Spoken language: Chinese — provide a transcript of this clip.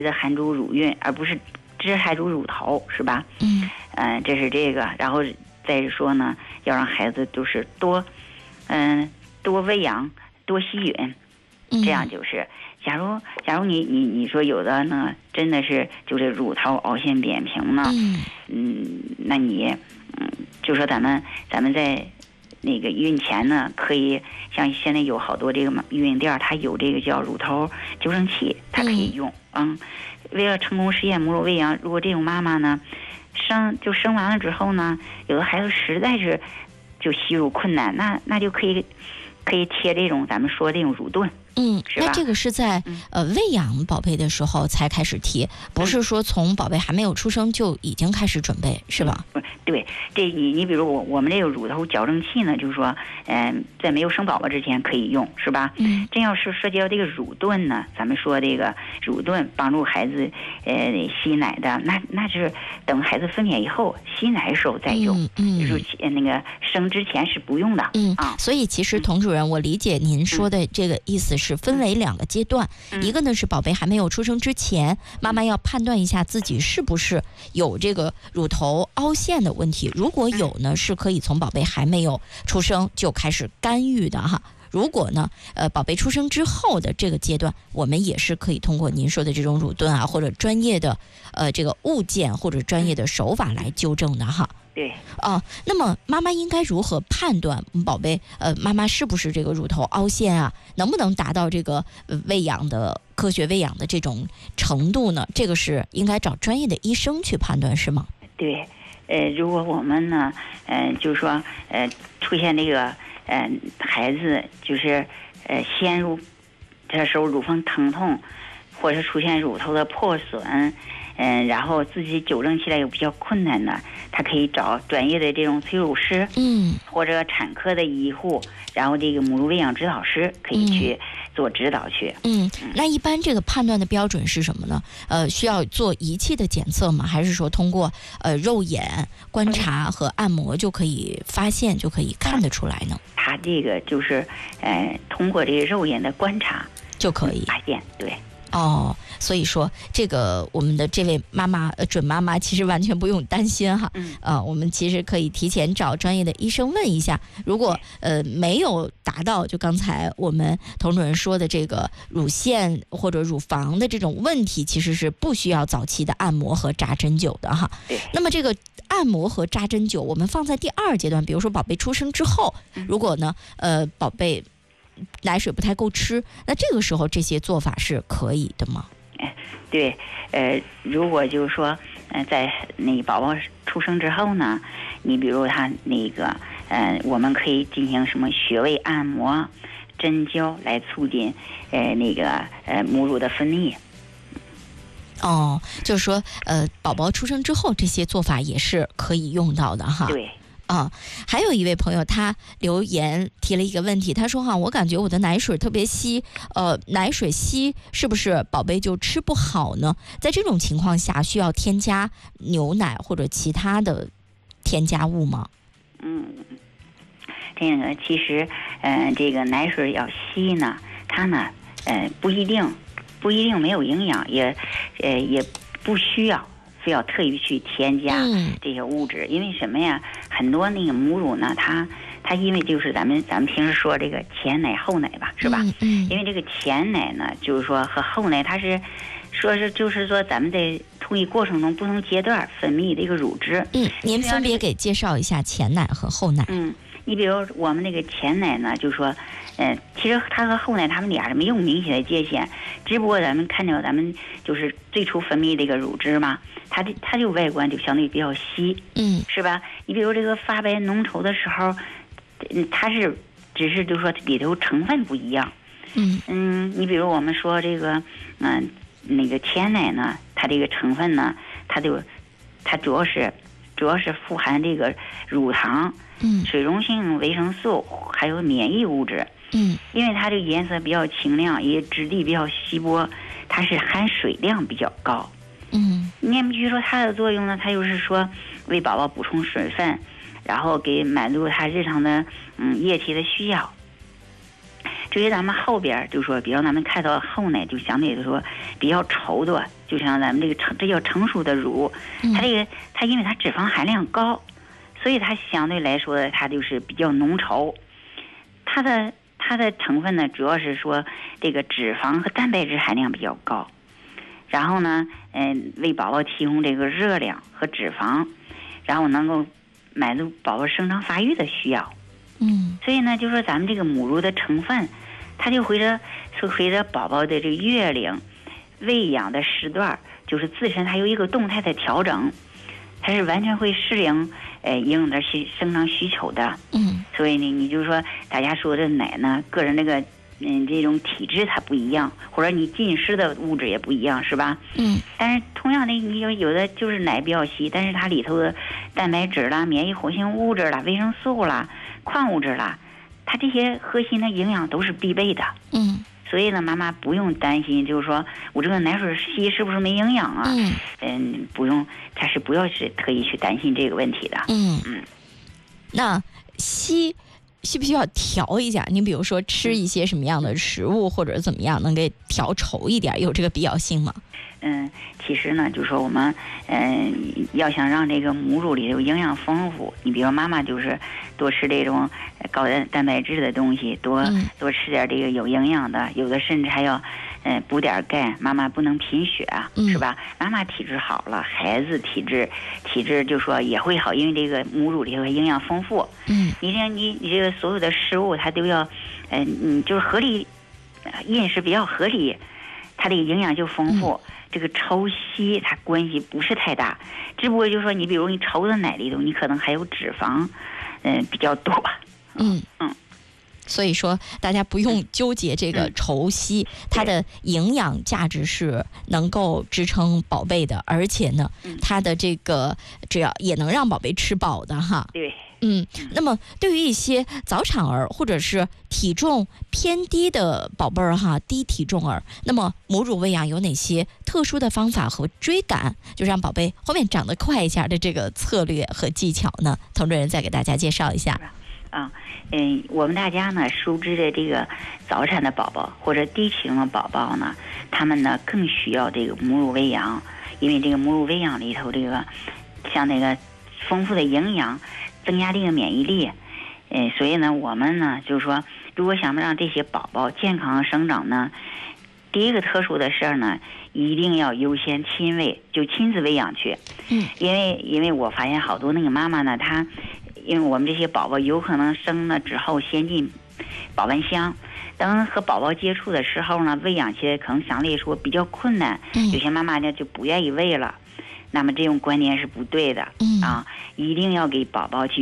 含住乳晕，而不是只含住乳头，是吧？这是这个。然后再说呢，要让孩子就是多喂养，多吸吮，这样就是。假如你说有的呢，真的是就是乳头凹陷扁平呢，那你就说咱们在那个孕前呢，可以像现在有好多这个孕店，它有这个叫乳头纠正器，它可以用。为了成功实现母乳喂养，如果这种妈妈呢生完了之后呢，有的孩子实在是就吸乳困难，那就可以贴这种咱们说这种乳盾。 那这个是在喂养宝贝的时候才开始贴，不是说从宝贝还没有出生就已经开始准备，是吧？ 对，这你比如我们这个乳头矫正器呢，就是说，在没有生宝宝之前可以用，是吧？真要是涉及到这个乳盾呢，咱们说这个乳盾帮助孩子吸奶的，那是等孩子分娩以后吸奶的时候再用，就是那个生之前是不用的。 所以其实童主任，我理解您说的这个意思是分为2个阶段，一个呢是宝贝还没有出生之前，妈妈要判断一下自己是不是有这个乳头凹陷的问题，如果有呢，是可以从宝贝还没有出生就开始干预的哈。如果呢，宝贝出生之后的这个阶段，我们也是可以通过您说的这种乳盾啊，或者专业的这个物件或者专业的手法来纠正的哈。 对。 那么妈妈应该如何判断宝贝妈妈是不是这个乳头凹陷啊？能不能达到这个科学喂养的这种程度呢？这个是应该找专业的医生去判断，是吗？ 对。如果我们呢，就是说出现这个孩子就是陷入这时候乳房疼痛，或者是出现乳头的破损，然后自己纠正起来又比较困难的，他可以找专业的这种催乳师，或者产科的医护，然后这个母乳喂养指导师可以去做指导去。 那一般这个判断的标准是什么呢？需要做仪器的检测吗？还是说通过肉眼观察和按摩就可以发现，就可以看得出来呢？ 他这个就是通过这个肉眼的观察就可以发现。对。 所以说这个我们的这位妈妈准妈妈其实完全不用担心哈。我们其实可以提前找专业的医生问一下，如果没有达到就刚才我们童主任说的这个乳腺或者乳房的这种问题，其实是不需要早期的按摩和扎针灸的哈。那么这个按摩和扎针灸我们放在第2阶段，比如说宝贝出生之后，如果呢宝贝奶水不太够吃，那这个时候这些做法是可以的吗？ 对。如果就是说在那个宝宝出生之后呢，你比如他那个我们可以进行什么穴位按摩、针灸来促进那个母乳的分泌。 就是说宝宝出生之后这些做法也是可以用到的哈。 对。 还有一位朋友他留言提了一个问题，他说我感觉我的奶水特别稀，奶水稀是不是宝贝就吃不好呢？在这种情况下需要添加牛奶或者其他的添加物吗？ 这个其实这个奶水要稀呢，它呢不一定没有营养，也不需要非要特意去添加这些物质。因为什么呀？很多那个母乳呢，它因为就是咱们平时说这个前奶后奶吧，是吧？因为这个前奶呢，就是说和后奶它是就是说咱们在同一过程中不同阶段分泌的一个乳汁。 您分别给介绍一下前奶和后奶。 你比如我们那个前奶呢，就是说其实它和后奶它们俩是没有明显的界限，只不过咱们看到咱们就是最初分泌这个乳汁嘛，它就外观就相对比较稀，是吧？你比如这个发白浓稠的时候，它是只是就是说里头成分不一样。你比如我们说这个那个前奶呢，它这个成分呢，它主要是富含这个乳糖、水溶性维生素还有免疫物质。因为它这个颜色比较清亮，也质地比较稀薄，它是含水量比较高。你必须说它的作用呢，它就是说为宝宝补充水分，然后给满足他日常的液体的需要。 至于咱们后边就说，比如咱们看到后奶就相对来说比较稠的，就像咱们这叫成熟的乳，它因为它脂肪含量高，所以它相对来说它就是比较浓稠。它的成分呢，主要是说这个脂肪和蛋白质含量比较高，然后呢，为宝宝提供这个热量和脂肪，然后能够满足宝宝生长发育的需要。所以呢，就说咱们这个母乳的成分，它就随着宝宝的这个月龄、喂养的时段，就是自身它有一个动态的调整，它是完全会适应婴幼儿生长需求的。所以呢，你就说大家说的奶呢，个人这个这种体质它不一样，或者你进食的物质也不一样，是吧？但是同样的，你有的就是奶比较稀，但是它里头的蛋白质啦、免疫活性物质啦、维生素啦、矿物质啦，它这些核心的营养都是必备的。所以呢，妈妈不用担心，就是说我这个奶水稀是不是没营养啊？不用，不要特意去担心这个问题的。 那稀需不需要调一下？你比如说吃一些什么样的食物，或者怎么样能给调稠一点，有这个必要性吗？ 其实呢，就是说我们要想让这个母乳里头营养丰富，你比如妈妈就是多吃这种高蛋白质的东西，多吃点这个有营养的，有的甚至还要补点钙。妈妈不能贫血啊，是吧？妈妈体质好了，孩子体质就说也会好，因为这个母乳里头营养丰富。你这个所有的食物它都要就是合理饮食比较合理，它这个营养就丰富。这个稠稀它关系不是太大，只不过就是说你比如你稠的奶里头，你可能还有脂肪比较多。 所以说大家不用纠结这个稠稀，它的营养价值是能够支撑宝贝的，而且呢，它的这个只要也能让宝贝吃饱的哈。 对。 那么对于一些早产儿或者是体重偏低的宝贝儿哈，低体重儿，那么母乳喂养有哪些特殊的方法和追赶，就让宝贝后面长得快一下的这个策略和技巧呢？佟主任再给大家介绍一下。 我们大家呢熟知的这个早产的宝宝或者低体重的宝宝呢，他们呢更需要这个母乳喂养，因为这个母乳喂养里头这个像那个丰富的营养，增加这个免疫力。所以呢，我们呢就是说，如果想让这些宝宝健康生长呢，第一个特殊的事儿呢，一定要优先亲喂，就亲自喂养去。因为我发现好多那个妈妈呢，她因为我们这些宝宝有可能生了之后先进保温箱，等和宝宝接触的时候呢，喂养起来可能相对来说比较困难，有些妈妈呢就不愿意喂了。那么这种观念是不对的。一定要给宝宝去